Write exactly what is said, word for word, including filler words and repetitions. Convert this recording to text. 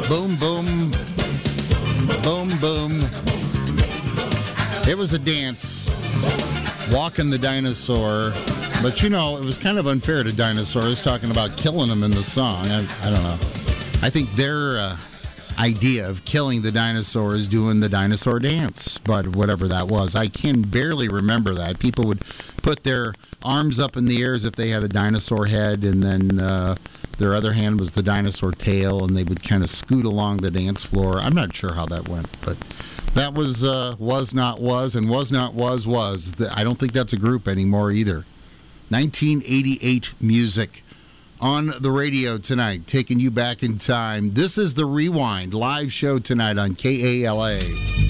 Boom, boom. Boom, boom. It was a dance. Walking the dinosaur. But, you know, it was kind of unfair to dinosaurs talking about killing them in the song. I, I don't know. I think their uh, idea of killing the dinosaur is doing the dinosaur dance. But whatever that was, I can barely remember that. People would put their arms up in the air as if they had a dinosaur head, and then uh, their other hand was the dinosaur tail, and they would kind of scoot along the dance floor. I'm not sure how that went, but that was uh, was not was, and was not was was. I don't think that's a group anymore either. nineteen eighty-eight music on the radio tonight, taking you back in time. This is the Rewind live show tonight on K A L A.